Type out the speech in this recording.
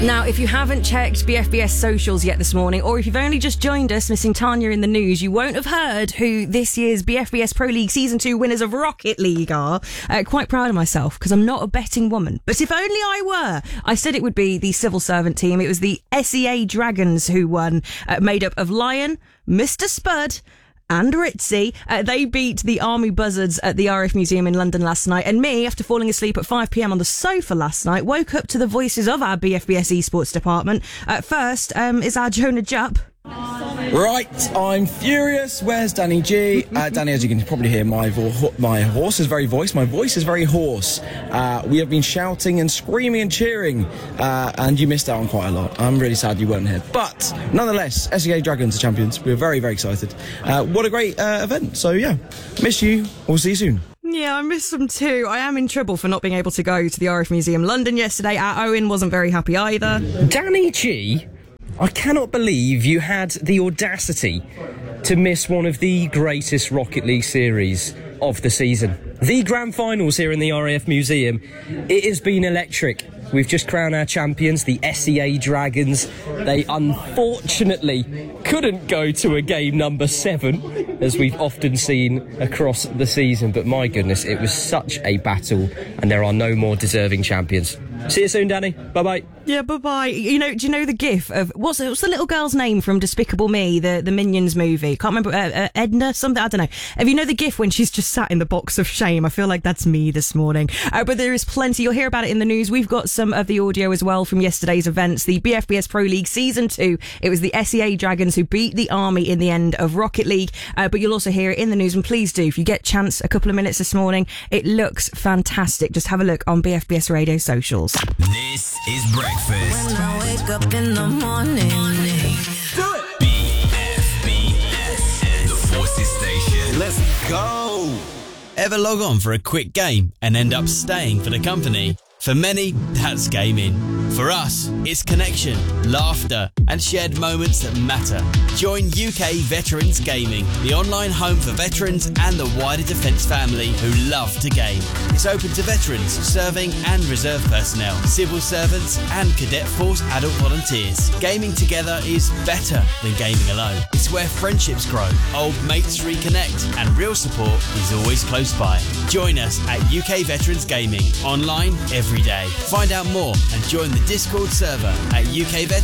Now, if you haven't checked BFBS socials yet this morning, or if you've only just joined us missing Tanya in the news, you won't have heard who this year's BFBS Pro League Season 2 winners of Rocket League are. Quite proud of myself, because I'm not a betting woman. But if only I were. I said it would be the civil servant team. It was the SEA Dragons who won, made up of Lion, Mr. Spud, and Ritzy. They beat the Army Buzzards at the RF Museum in London last night, and me, after falling asleep at 5 p.m. on the sofa last night, woke up to the voices of our BFBS esports department. First is our Jonah Jupp. Right, I'm furious. Where's Danny G? Danny, as you can probably hear, my voice is very hoarse. We have been shouting and screaming and cheering, and you missed out on quite a lot. I'm really sad you weren't here. But nonetheless, SEA Dragons are champions. We're very, very excited. What a great event. So yeah, miss you. We'll see you soon. Yeah, I miss them too. I am in trouble for not being able to go to the RF Museum London yesterday. Owen wasn't very happy either. Danny G, I cannot believe you had the audacity to miss one of the greatest Rocket League series of the season. The grand finals here in the RAF Museum. It has been electric. We've just crowned our champions, the SEA Dragons. They unfortunately couldn't go to a game number 7, as we've often seen across the season. But my goodness, it was such a battle, and there are no more deserving champions. See you soon, Danny. Bye-bye. Yeah, bye-bye. Do you know the gif of... What's the little girl's name from Despicable Me, the Minions movie? Can't remember. Edna? Something? I don't know. Have you know the gif when she's just sat in the box of shame? I feel like that's me this morning. But there is plenty. You'll hear about it in the news. We've got some of the audio as well from yesterday's events. The BFBS Pro League Season 2. It was the SEA Dragons who beat the Army in the end of Rocket League. But you'll also hear it in the news. And please do, if you get a chance, a couple of minutes this morning, it looks fantastic. Just have a look on BFBS Radio socials. This is breakfast. When I wake up in the morning. Do it. BFBS, the Forces Station. Let's go. Ever log on for a quick game and end up staying for the company? For many, that's gaming. For us, it's connection, laughter, and shared moments that matter. Join UK Veterans Gaming, the online home for veterans and the wider defence family who love to game. It's open to veterans, serving and reserve personnel, civil servants, and Cadet Force adult volunteers. Gaming together is better than gaming alone. It's where friendships grow, old mates reconnect, and real support is always close by. Join us at UK Veterans Gaming, online every day. Find out more and join the Discord server at UK Veterans.